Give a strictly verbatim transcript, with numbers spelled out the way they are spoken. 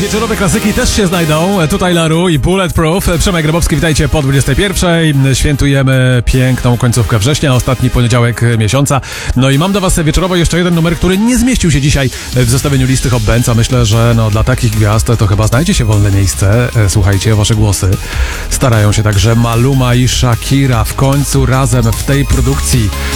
wieczorowe klasyki też się znajdą. Tutaj Laru i Bulletproof. Przemek Grabowski, witajcie po dwudziestej pierwszej. Świętujemy piękną końcówkę września, ostatni poniedziałek miesiąca. No i mam do was wieczorowo jeszcze jeden numer, który nie zmieścił się dzisiaj w zestawieniu listy Hot Dance. Myślę, że no, dla takich gwiazd to chyba znajdzie się wolne miejsce. Słuchajcie, wasze głosy. Starają się także Maluma i Shakira w końcu razem w tej produkcji.